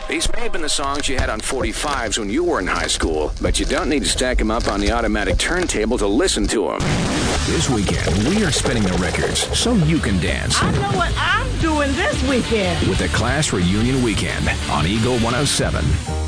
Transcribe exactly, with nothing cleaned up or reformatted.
These may have been the songs you had on forty-fives when you were in high school, but you don't need to stack them up on the automatic turntable to listen to them. This weekend, we are spinning the records so you can dance. I know what I'm doing this weekend. With the Class Reunion Weekend on Eagle one oh seven.